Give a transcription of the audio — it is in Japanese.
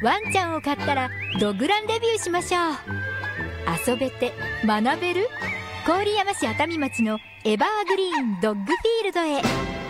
ワンちゃんを飼ったらドッグランデビューしましょう。遊べて学べる郡山市熱海町のエバーグリーンドッグフィールドへ。